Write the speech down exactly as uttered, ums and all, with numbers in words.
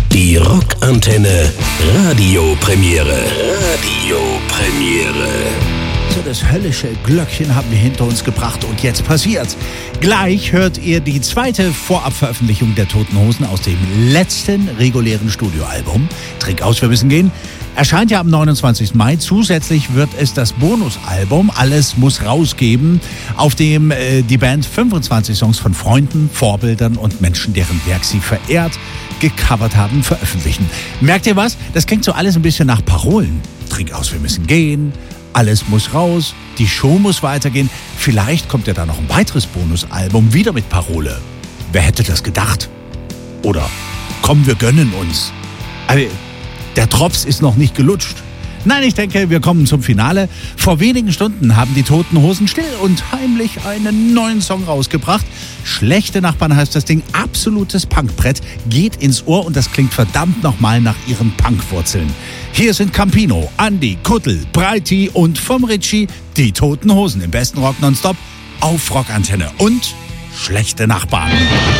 Die Rockantenne Radiopremiere. Radiopremiere. So, das höllische Glöckchen haben wir hinter uns gebracht und jetzt passiert's. Gleich hört ihr die zweite Vorabveröffentlichung der Toten Hosen aus dem letzten regulären Studioalbum. Trink aus, wir müssen gehen. Erscheint ja am neunundzwanzigsten Mai. Zusätzlich wird es das Bonusalbum Alles muss rausgeben, auf dem äh, die Band fünfundzwanzig Songs von Freunden, Vorbildern und Menschen, deren Werk sie verehrt, gecovert haben, veröffentlichen. Merkt ihr was? Das klingt so alles ein bisschen nach Parolen. Trink aus, wir müssen gehen. Alles muss raus, die Show muss weitergehen. Vielleicht kommt ja da noch ein weiteres Bonusalbum, wieder mit Parole. Wer hätte das gedacht? Oder komm, wir gönnen uns. Also, der Drops ist noch nicht gelutscht. Nein, ich denke, wir kommen zum Finale. Vor wenigen Stunden haben die Toten Hosen still und heimlich einen neuen Song rausgebracht. Schlechte Nachbarn heißt das Ding. Absolutes Punkbrett. Geht ins Ohr und das klingt verdammt nochmal nach ihren Punkwurzeln. Hier sind Campino, Andi, Kuttel, Breiti und vom Ritchie die Toten Hosen im besten Rock nonstop auf Rockantenne und Schlechte Nachbarn.